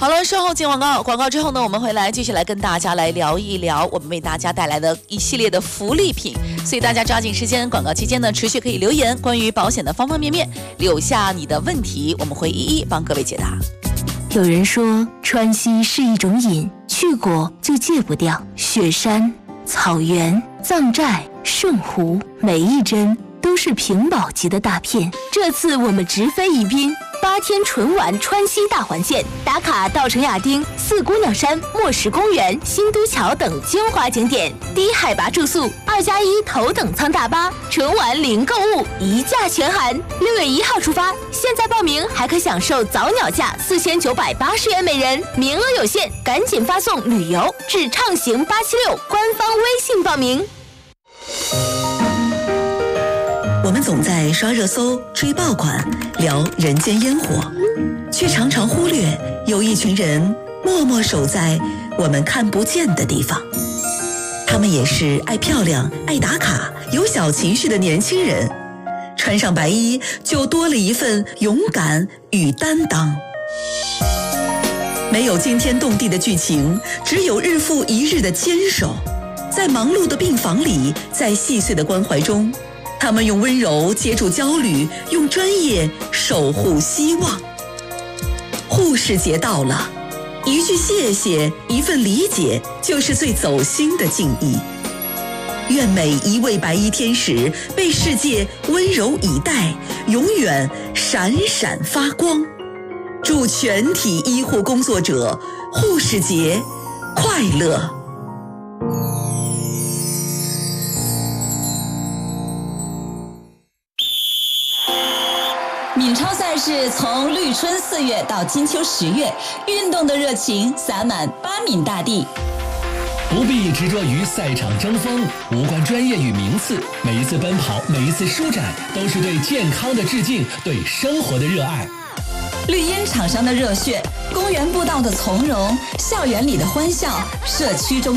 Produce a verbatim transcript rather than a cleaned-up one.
好了，稍后进广告，广告之后呢，我们回来继续来跟大家来聊一聊我们为大家带来的一系列的福利品，所以大家抓紧时间，广告期间呢，持续可以留言关于保险的方方面面，留下你的问题，我们会一一帮各位解答。 有人说川西是一种瘾，去过就戒不掉。雪山、草原、藏寨、圣湖，每一针都是屏保级的大片。这次我们直飞宜宾，八天纯玩川西大环线，打卡稻城亚丁、四姑娘山、墨石公园、新都桥等精华景点，低海拔住宿，二加一头等舱大巴，纯玩零购物，一价全含。六月一号出发，现在报名还可享受早鸟价四千九百八十元每人，名额有限，赶紧发送旅游至畅行八七六官方微信报名。 我们总在刷热搜、追爆款、聊人间烟火，却常常忽略有一群人默默守在我们看不见的地方。他们也是爱漂亮、爱打卡、有小情绪的年轻人，穿上白衣就多了一份勇敢与担当。没有惊天动地的剧情，只有日复一日的坚守。在忙碌的病房里，在细碎的关怀中，他们用温柔接住焦虑，用专业守护希望。护士节到了，一句谢谢，一份理解，就是最走心的敬意。愿每一位白衣天使被世界温柔以待，永远闪闪发光。祝全体医护工作者护士节快乐！ 闽超赛事从绿春四月到金秋十月，运动的热情洒满巴闽大地。 不必执着于赛场争锋，无关专业与名次，每一次奔跑，每一次舒展，都是对健康的致敬，对生活的热爱。 绿茵场上的热血，公园步道的从容，校园里的欢笑，社区中